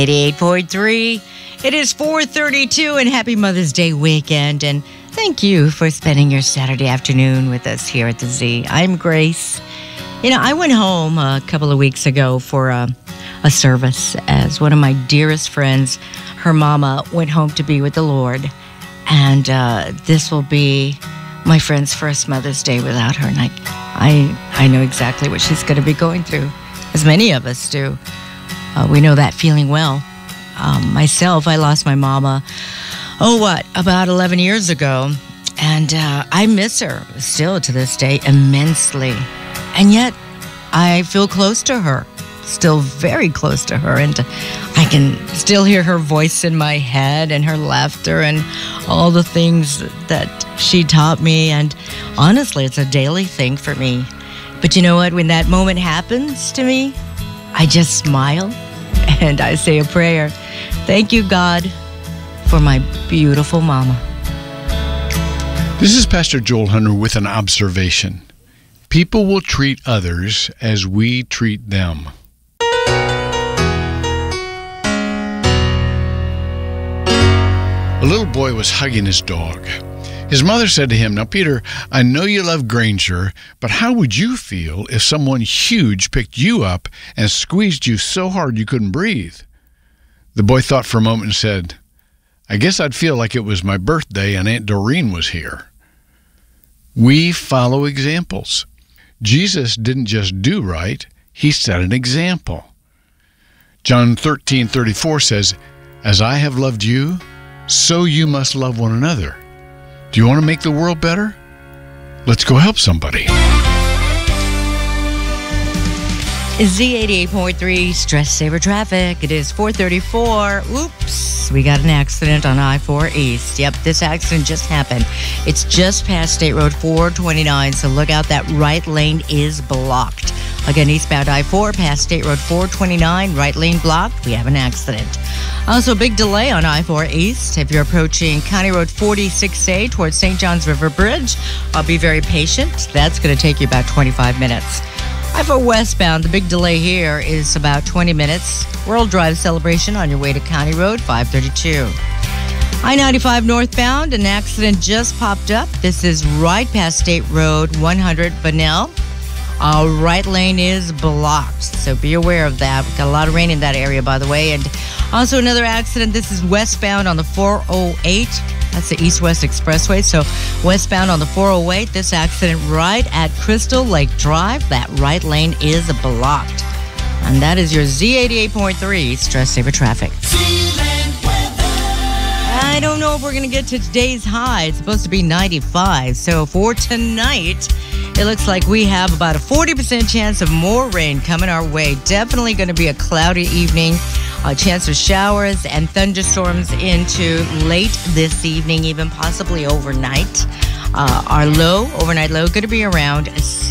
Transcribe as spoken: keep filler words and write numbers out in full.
eighty-eight point three. It is four thirty-two and happy Mother's Day weekend. And thank you for spending your Saturday afternoon with us here at the Z. I'm Grace. You know, I went home a couple of weeks ago for a, a service as one of my dearest friends, her mama, went home to be with the Lord. And uh, this will be my friend's first Mother's Day without her. And I, I, I know exactly what she's going to be going through, as many of us do. Uh, we know that feeling well. Um, myself, I lost my mama, oh, what, about eleven years ago. And uh, I miss her still to this day immensely. And yet, I feel close to her, still very close to her. And I can still hear her voice in my head and her laughter and all the things that she taught me. And honestly, it's a daily thing for me. But you know what? When that moment happens to me, I just smile and I say a prayer. Thank you, God, for my beautiful mama. This is Pastor Joel Hunter with an observation. People will treat others as we treat them. A little boy was hugging his dog. His mother said to him, "Now, Peter, I know you love Granger, but how would you feel if someone huge picked you up and squeezed you so hard you couldn't breathe?" The boy thought for a moment and said, "I guess I'd feel like it was my birthday and Aunt Doreen was here." We follow examples. Jesus didn't just do right, he set an example. John thirteen thirty-four says, "As I have loved you, so you must love one another." Do you want to make the world better? Let's go help somebody. Z eighty-eight point three, Stress Saver Traffic. It is four thirty-four. Oops, we got an accident on I four East. Yep, this accident just happened. It's just past State Road four twenty-nine, so look out, that right lane is blocked. Again, eastbound I four past State Road four twenty-nine, right lane blocked. We have an accident. Also, big delay on I four East. If you're approaching County Road forty-six A towards Saint John's River Bridge, I'll be very patient. That's going to take you about twenty-five minutes. I four westbound, the big delay here is about twenty minutes. World Drive celebration on your way to County Road five thirty-two. I ninety-five northbound, an accident just popped up. This is right past State Road one hundred, Bunnell. Our right lane is blocked, so be aware of that. We've got a lot of rain in that area, by the way. And also another accident. This is westbound on the four oh eight. That's the East-West Expressway. So westbound on the four oh eight, this accident right at Crystal Lake Drive. That right lane is blocked. And that is your Z eighty-eight point three Stress Saver Traffic. I don't know if we're going to get to today's high. It's supposed to be ninety-five. So for tonight, it looks like we have about a forty percent chance of more rain coming our way. Definitely going to be a cloudy evening. A chance of showers and thunderstorms into late this evening, even possibly overnight. Uh, our low, overnight low, going to be around